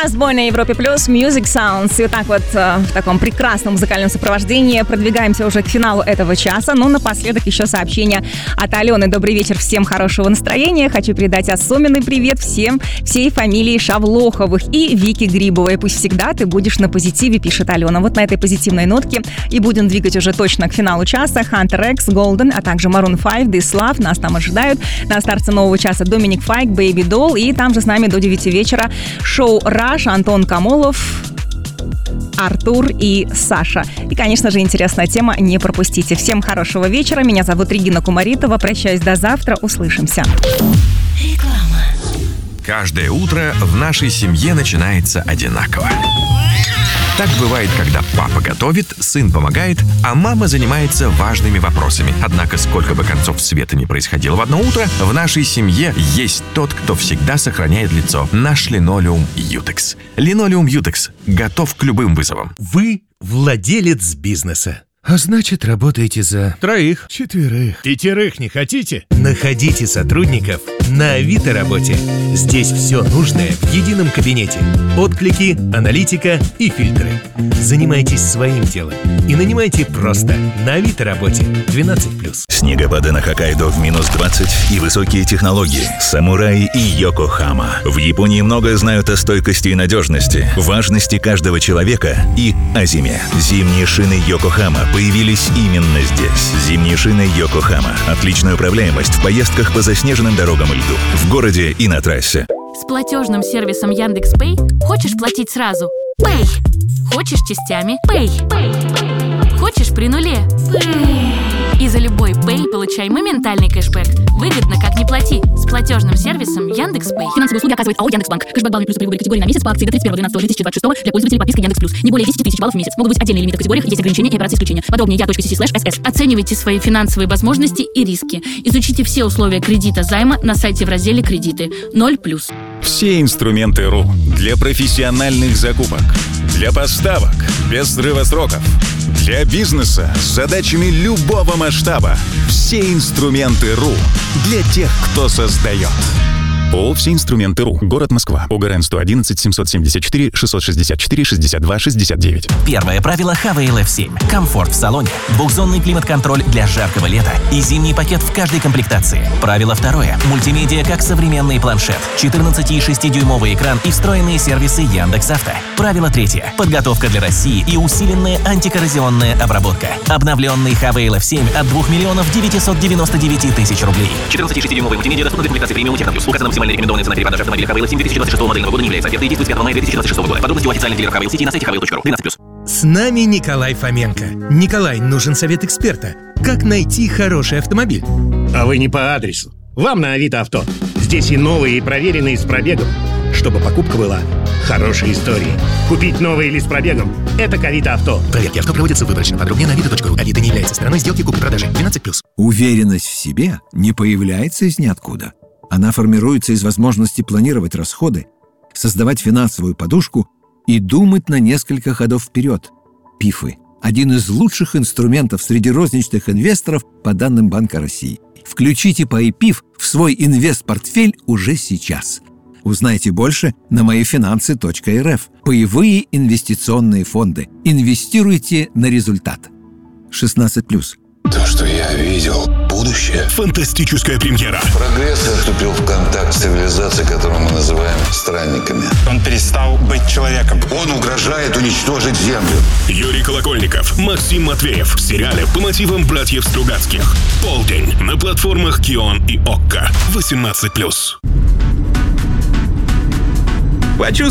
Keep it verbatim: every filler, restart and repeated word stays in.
Разбой на Европе Плюс, Music Sounds. И вот так вот э, в таком прекрасном музыкальном сопровождении продвигаемся уже к финалу этого часа. Ну, напоследок еще сообщение от Алены. Добрый вечер, всем хорошего настроения. Хочу передать особенный привет всем, всей фамилии Шавлоховых и Вики Грибовой. Пусть всегда ты будешь на позитиве, пишет Алена. Вот на этой позитивной нотке и будем двигать уже точно к финалу часа. Hunter X, Golden, а также Maroon пять, This Love нас там ожидают. На старте нового часа Доминик Файк, Baby Doll. И там же с нами до девяти вечера шоу «Раш», Антон Камолов, Артур и Саша. И, конечно же, интересная тема, не пропустите. Всем хорошего вечера. Меня зовут Регина Кумаритова. Прощаюсь до завтра. Услышимся. Реклама. Каждое утро в нашей семье начинается одинаково. Так бывает, когда папа готовит, сын помогает, а мама занимается важными вопросами. Однако, сколько бы концов света ни происходило в одно утро, в нашей семье есть тот, кто всегда сохраняет лицо. Наш линолеум Ютекс. Линолеум Ютекс готов к любым вызовам. Вы владелец бизнеса. А значит, работаете за троих, четверых, пятерых не хотите? Находите сотрудников на Авито Работе. Здесь все нужное в едином кабинете. Отклики, аналитика и фильтры. Занимайтесь своим делом и нанимайте просто на Авито Работе. двенадцать плюс. Снегопады на Хоккайдо в минус двадцать и высокие технологии. Самураи и Йокохама. В Японии многое знают о стойкости и надежности, важности каждого человека и о зиме. Зимние шины Йокохама появились именно здесь. Зимние шины Йокохама. Отличная управляемость в поездках по заснеженным дорогам и льду. В городе и на трассе. С платежным сервисом Яндекс.Пэй хочешь платить сразу? Пэй. Хочешь частями? Пэй. Хочешь при нуле? Пэй. И за любой Пэй получай моментальный кэшбэк. Выгодно, как не плати. С платежным сервисом Яндекс.Пэй. Финансовые услуги оказывает АО Яндекс.Банк. Кэшбэк баллы плюс при выборе категории на месяц по акции до тридцать первого двенадцатого две тысячи двадцать шестого для пользователей подписки Яндекс Плюс. Не более десять тысяч баллов в месяц. Могут быть отдельные лимиты в категориях, есть ограничения и операции исключения. Подробнее я.си слэш эс. Оценивайте свои финансовые возможности и риски. Изучите все условия кредита займа на сайте в разделе «Кредиты». ноль плюс. Все инструменты РУ для профессиональных закупок, для поставок без срыва сроков, для бизнеса с задачами любого масштаба. Все инструменты РУ для тех, кто создает. ООО «Все инструменты РУ». Город Москва. ОГРН сто одиннадцать семьсот семьдесят четыре шестьсот шестьдесят четыре шестьдесят два шестьдесят девять. Первое правило эйч ви эл эф семь. Комфорт в салоне. Двухзонный климат-контроль для жаркого лета и зимний пакет в каждой комплектации. Правило второе. Мультимедиа как современный планшет. четырнадцати и шестидюймовый экран и встроенные сервисы Яндекс.Авто. Правило третье. Подготовка для России и усиленная антикоррозионная обработка. Обновленный эйч ви эл эф семь от двух миллионов девятисот девяноста девяти тысяч рублей. четырнадцати и шестидюймовый мультимедиа доступна для комплектации премиум технологий. Указана максимальная рекомендованная цена перепродажи автомобиля эйч ви эл эф семь две тысячи двадцать шестого модельного года не является офертой и действует с пятого мая две тысячи двадцать шестого года. Подробности у официальных дилеров эйч ви эл сети на сайте эйч ви эл точка ру. двенадцать плюс. С нами Николай Фоменко. Николай, нужен совет эксперта. Как найти хороший автомобиль? А вы не по адресу. Вам на Авито Авто. Здесь и новые, и проверенные с пробегом. Чтобы покупка была хорошей историей. Купить новый или с пробегом – это к Авито Авто. Проверки авто проводятся выборочно. Подробнее на авито точка ру. Авито не является стороной сделки купли-продажи. двенадцать плюс. Уверенность в себе не появляется из ниоткуда. Она формируется из возможности планировать расходы, создавать финансовую подушку и думать на несколько ходов вперед. ПИФы – один из лучших инструментов среди розничных инвесторов по данным Банка России. Включите ПАИ-ПИФ в свой инвест-портфель уже сейчас. Узнайте больше на моифинансы точка эр эф. Паевые инвестиционные фонды. Инвестируйте на результат. шестнадцать плюс. То, что я видел, будущее. Фантастическая премьера. Прогресс вступил в контакт с цивилизацией, которую мы называем странниками. Он перестал быть человеком. Он угрожает уничтожить Землю. Юрий Колокольников, Максим Матвеев в сериале по мотивам братьев Стругацких. Полдень на платформах Кион и Окко. восемнадцать плюс.